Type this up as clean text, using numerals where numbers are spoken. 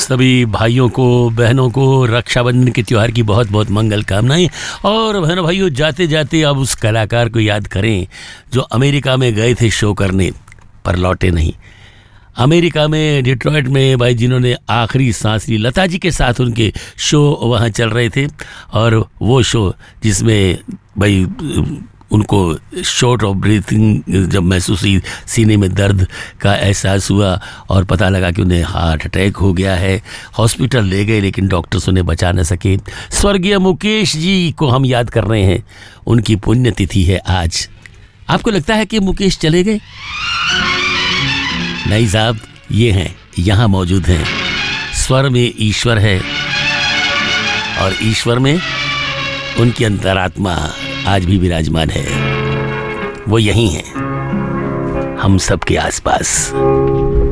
सभी भाइयों को, बहनों को रक्षाबंधन के त्यौहार की बहुत बहुत मंगल कामनाएं। और बहनों भाइयों, जाते जाते अब उस कलाकार को याद करें जो अमेरिका में गए थे शो करने पर लौटे नहीं। अमेरिका में डिट्रॉइट में भाई जिन्होंने आखिरी सांस ली, लता जी के साथ उनके शो वहाँ चल रहे थे। और वो शो जिसमें भाई उनको शॉर्ट ऑफ ब्रीथिंग जब महसूस हुई, सीने में दर्द का एहसास हुआ और पता लगा कि उन्हें हार्ट अटैक हो गया है। हॉस्पिटल ले गए लेकिन डॉक्टर्स उन्हें बचा न सके। स्वर्गीय मुकेश जी को हम याद कर रहे हैं, उनकी पुण्यतिथि है आज। आपको लगता है कि मुकेश चले गए? नहीं साहब, ये हैं, यहाँ मौजूद हैं। स्वर में ईश्वर है और ईश्वर में उनकी अंतरात्मा आज भी विराजमान है। वो यहीं है, हम सबके आसपास।